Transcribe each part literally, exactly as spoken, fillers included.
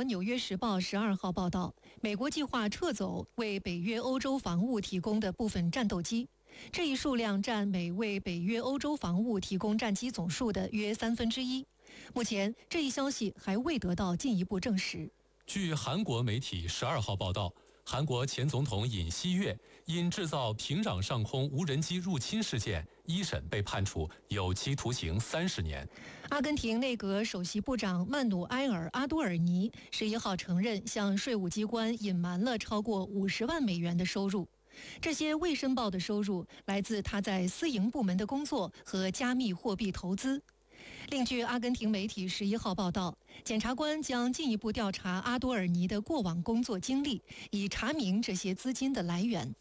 国《纽约时报》十二号报道，美国计划撤走为北约欧洲防务提供的部分战斗机，这一数量占美为北约欧洲防务提供战机总数的约三分之一。目前，这一消息还未得到进一步证实。 据韩国媒体十二号报道，韩国前总统尹锡悦因制造平壤上空无人机入侵事件，一审被判处有期徒刑三十年。 阿根廷内阁首席部长曼努埃尔·阿多尔尼十一号承认，向税务机关隐瞒了超过五十万美元的收入。这些未申报的收入来自他在私营部门的工作和加密货币投资。另据阿根廷媒体十一号报道，检察官将进一步调查阿多尔尼的过往工作经历，以查明这些资金的来源。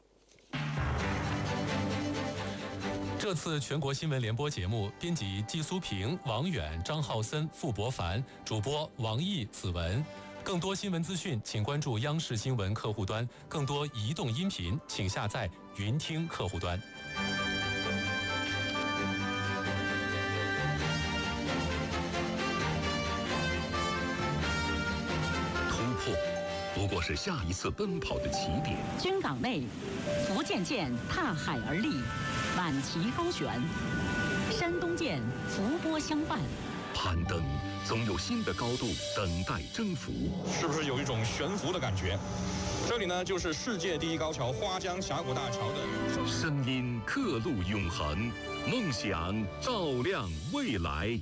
这次全国新闻联播节目，编辑季苏平、王远、张浩森、傅博凡，主播王毅、子文。更多新闻资讯，请关注央视新闻客户端；更多移动音频，请下载云听客户端。 不过是下一次奔跑的起点。 军港内，福建舰踏海而立，满旗高悬；山东舰伏波相伴。 攀登总有新的高度等待征服， 是不是有一种悬浮的感觉？这里呢，就是世界第一高桥花江峡谷大桥的声音刻录永恒，梦想照亮未来。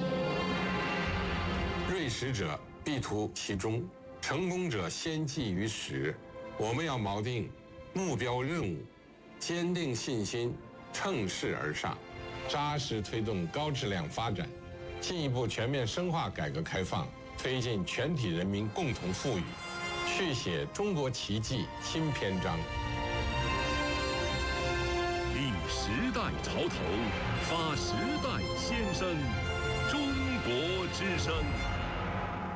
锐识者必图其中，成功者先记于始。我们要锚定目标任务，坚定信心，乘势而上，扎实推动高质量发展，进一步全面深化改革开放，推进全体人民共同富裕，续写中国奇迹新篇章。 立时代潮头，发时代先声，中国之声。